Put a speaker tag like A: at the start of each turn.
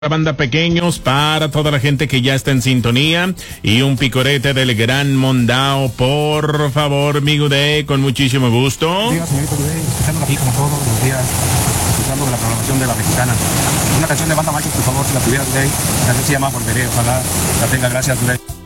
A: La banda Pequeños para toda la gente que ya está en sintonía y un picorete del Gran Mondao, por favor, mi Gudey, con muchísimo gusto.
B: Buenos días, señorito Gudey, escuchándola aquí como todos los días, escuchando de la programación de la mexicana. Una canción de Banda Machos, por favor, si la tuviera Gudey, la canción se llama Volveré, ojalá la tenga, gracias Gudey.